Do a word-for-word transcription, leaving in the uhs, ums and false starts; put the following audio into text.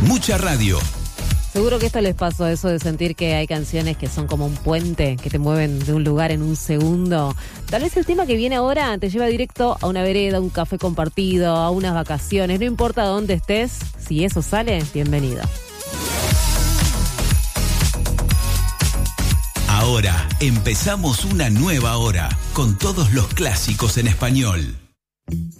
Mucha radio. Seguro que esto les pasó, eso de sentir que hay canciones que son como un puente, que te mueven de un lugar en un segundo. Tal vez el tema que viene ahora te lleva directo a una vereda, a un café compartido, a unas vacaciones. No importa dónde estés, si eso sale, bienvenido. Ahora empezamos una nueva hora con todos los clásicos en español.